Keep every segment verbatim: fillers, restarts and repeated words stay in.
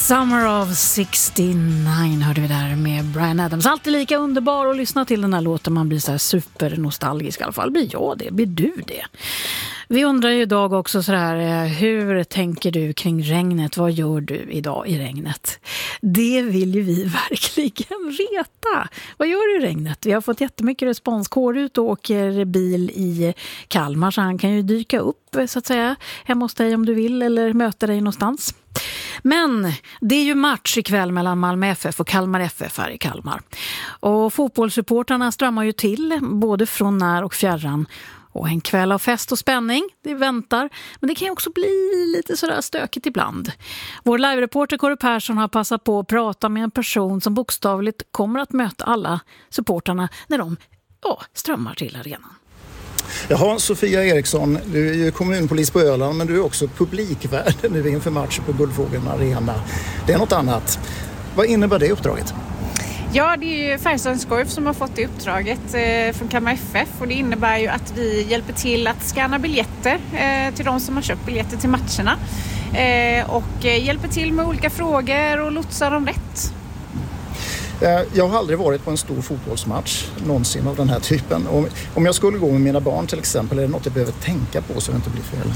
Summer of sextionio hörde vi där med Bryan Adams. Alltid lika underbar att lyssna till den här låten. Man blir så här supernostalgisk i alla fall. Blir jag det? Blir du det? Vi undrar ju idag också så här, hur tänker du kring regnet? Vad gör du idag i regnet? Det vill ju vi verkligen veta. Vad gör du i regnet? Vi har fått jättemycket respons. Kårut åker bil i Kalmar så han kan ju dyka upp så att säga hemma hos dig om du vill eller möta dig någonstans. Men det är ju match ikväll mellan Malmö F F och Kalmar F F här i Kalmar. Och fotbollssupportarna strömmar ju till både från när och fjärran. Och en kväll av fest och spänning, det väntar. Men det kan ju också bli lite sådär stökigt ibland. Vår live-reporter Kåre Persson har passat på att prata med en person som bokstavligt kommer att möta alla supportarna när de ja, strömmar till arenan. Jaha, Sofia Eriksson, du är ju kommunpolis på Öland men du är också publikvärd nu inför match på Guldfågeln Arena. Det är något annat. Vad innebär det uppdraget? Ja, det är ju Färjestads Golf som har fått det uppdraget eh, från Kalmar F F och det innebär ju att vi hjälper till att scanna biljetter eh, till de som har köpt biljetter till matcherna eh, och eh, hjälper till med olika frågor och lotsar dem rätt. Jag har aldrig varit på en stor fotbollsmatch någonsin av den här typen. Om jag skulle gå med mina barn till exempel, är det något jag behöver tänka på så det inte blir fel?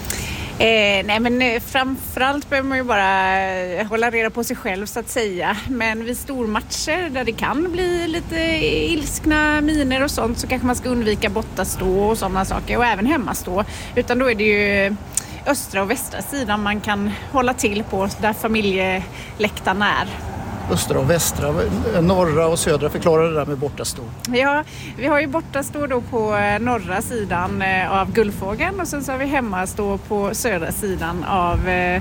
Eh, nej men framförallt behöver man ju bara hålla reda på sig själv så att säga. Men vid stormatcher där det kan bli lite ilskna miner och sånt så kanske man ska undvika bortastå och sådana saker och även hemmastå. Utan då är det ju östra och västra sidan man kan hålla till på där familjeläktarna är. Östra och västra, norra och södra, förklara det där med bortastå. Ja, vi har ju bortastå då på norra sidan av Guldfågeln och sen så har vi hemmastå på södra sidan av,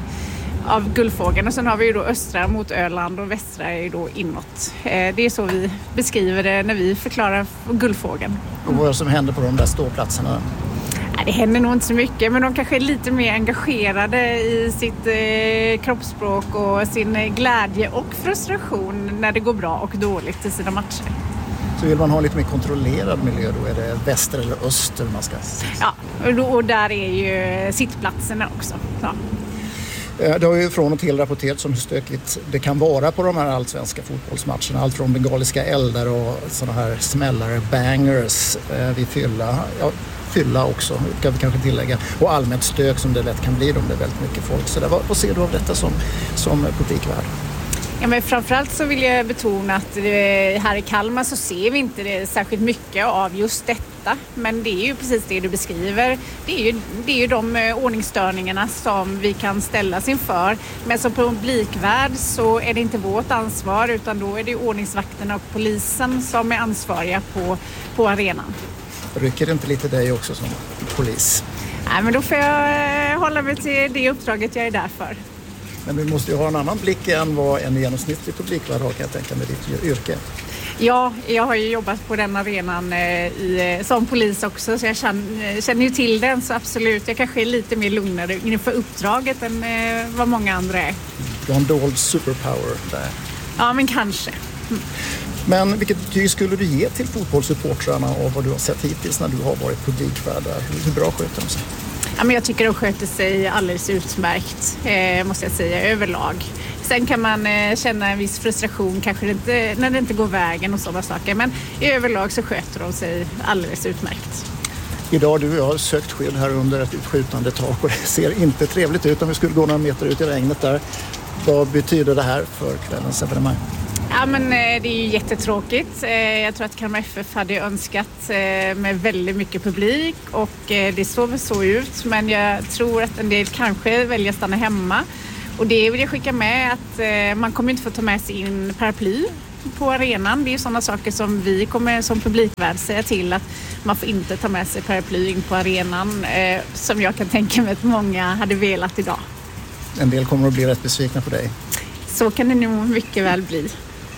av Guldfågeln och sen har vi ju då östra mot Öland och västra är ju då inåt. Det är så vi beskriver det när vi förklarar Guldfågeln. Och vad är det som händer på de där ståplatserna? Det händer nog inte så mycket men de kanske är lite mer engagerade i sitt eh, kroppsspråk och sin glädje och frustration när det går bra och dåligt i sina matcher. Så vill man ha lite mer kontrollerad miljö då är det väster eller öster man ska... Ja, och, då, och där är ju sittplatserna också. Ja. Det har ju från och till rapporterat som hur stökigt det kan vara på de här allsvenska fotbollsmatcherna. Allt från bengaliska eldar och sådana här smällare, bangers eh, vid fylla. Ja, fylla också, kan vi kanske tillägga. Och allmänt stök som det lätt kan bli om det är väldigt mycket folk. Så där, vad, vad ser du av detta som, som publikvärd? Ja, men framförallt så vill jag betona att här i Kalmar så ser vi inte det särskilt mycket av just detta. Men det är ju precis det du beskriver. Det är ju, det är ju de ordningsstörningarna som vi kan ställas inför. Men som publikvärd så är det inte vårt ansvar utan då är det ordningsvakterna och polisen som är ansvariga på, på arenan. Rycker inte lite dig också som polis? Nej, men då får jag hålla mig till det uppdraget jag är där för. Men du måste ju ha en annan blick än vad en genomsnittlig publikvärd har kan jag tänka med ditt yrke. Ja, jag har ju jobbat på den arenan eh, i, som polis också så jag känner, känner ju till den så absolut. Jag kanske är lite mer lugnare inför uppdraget än eh, vad många andra är. Du har en dold superpower där. Ja, men kanske. Mm. Men vilket betyg skulle du ge till fotbollssupportrarna och vad du har sett hittills när du har varit publikvärd där? Hur bra sköter de sig? Ja, men jag tycker de sköter sig alldeles utmärkt, eh, måste jag säga, överlag. Sen kan man eh, känna en viss frustration kanske inte, när det inte går vägen och sådana saker. Men i överlag så sköter de sig alldeles utmärkt. Idag du och jag har sökt skydd här under ett utskjutande tak och det ser inte trevligt ut om vi skulle gå några meter ut i regnet där. Vad betyder det här för kvällens evenemang? Ja, men det är ju jättetråkigt. Jag tror att Kalmar F F hade önskat med väldigt mycket publik och det såg väl så ut. Men jag tror att en del kanske väljer att stanna hemma. Och det vill jag skicka med att man kommer inte få ta med sig in paraply på arenan. Det är ju sådana saker som vi kommer som publikvärd säga till att man får inte ta med sig paraply in på arenan som jag kan tänka mig att många hade velat idag. En del kommer att bli rätt besvikna på dig. Så kan det nog mycket väl bli.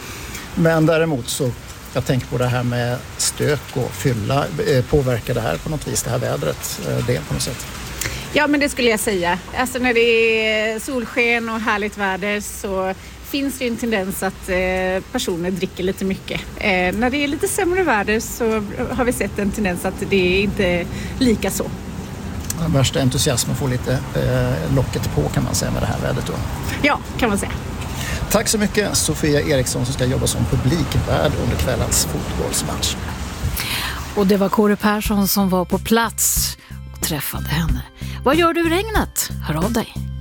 Men däremot så, jag tänker på det här med stök och fylla. Påverkar det här på något vis, det här vädret, det på något sätt? Ja, men det skulle jag säga. Alltså när det är solsken och härligt väder så finns det ju en tendens att eh, personer dricker lite mycket. Eh, när det är lite sämre väder så har vi sett en tendens att det är inte lika så. Den värsta entusiasmen får lite eh, locket på kan man säga med det här vädret då. Ja, kan man säga. Tack så mycket, Sofia Eriksson, som ska jobba som publikvärd under kvällens fotbollsmatch. Och det var Kåre Persson som var på plats och träffade henne. Vad gör du i regnet? Hör av dig.